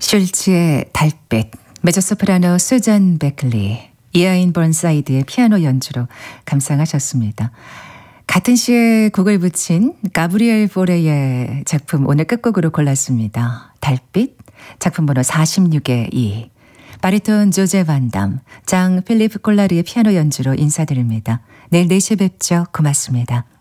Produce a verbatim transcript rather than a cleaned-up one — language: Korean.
슐츠의 달빛, 메조소프라노 수잔 베클리, 이아인 번사이드의 피아노 연주로 감상하셨습니다. 같은 시에 곡을 붙인 가브리엘 보레의 작품 오늘 끝곡으로 골랐습니다. 달빛, 작품 번호 사십육의 이. 바리톤 조제 반담, 장 필리프 콜라르의 피아노 연주로 인사드립니다. 내일 네 시에 뵙죠. 고맙습니다.